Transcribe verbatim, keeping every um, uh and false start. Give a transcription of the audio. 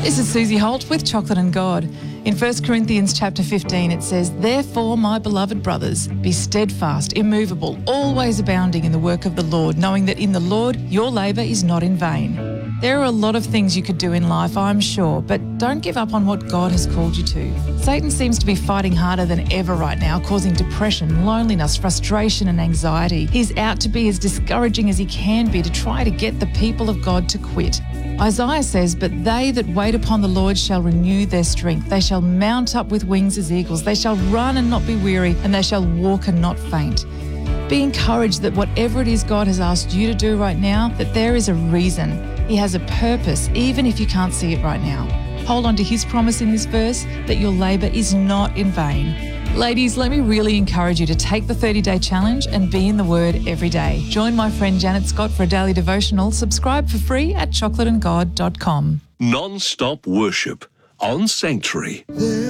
This is Susie Holt with Chocolate and God. In First Corinthians chapter fifteen, it says, "Therefore, my beloved brothers, be steadfast, immovable, always abounding in the work of the Lord, knowing that in the Lord your labour is not in vain." There are a lot of things you could do in life, I'm sure, but don't give up on what God has called you to. Satan seems to be fighting harder than ever right now, causing depression, loneliness, frustration and anxiety. He's out to be as discouraging as he can be to try to get the people of God to quit. Isaiah says, "But they that wait upon the Lord shall renew their strength. They shall mount up with wings as eagles. They shall run and not be weary, and they shall walk and not faint." Be encouraged that whatever it is God has asked you to do right now, that there is a reason. He has a purpose, even if you can't see it right now. Hold on to his promise in this verse that your labour is not in vain. Ladies, let me really encourage you to take the thirty-day challenge and be in the Word every day. Join my friend Janet Scott for a daily devotional. Subscribe for free at chocolate and god dot com. Non-stop worship on Sanctuary.